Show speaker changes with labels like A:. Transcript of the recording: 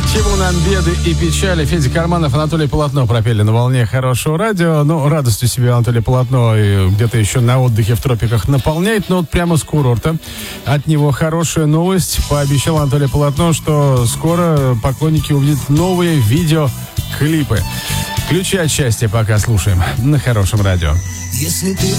A: Чему нам беды и печали? Федя Карманов, Анатолий Полотно пропели на волне хорошего радио. Ну, радостью себе Анатолий Полотно и где-то еще на отдыхе в тропиках наполняет, но вот прямо с курорта. От него хорошая новость. Пообещал Анатолий Полотно, что скоро поклонники увидят новые видеоклипы. Ключи от счастья пока слушаем на хорошем радио.
B: Если ты